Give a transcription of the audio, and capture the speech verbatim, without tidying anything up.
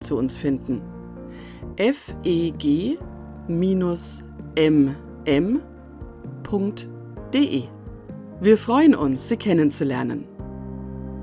zu uns finden. f e g m m punkt d e. Wir freuen uns, Sie kennenzulernen.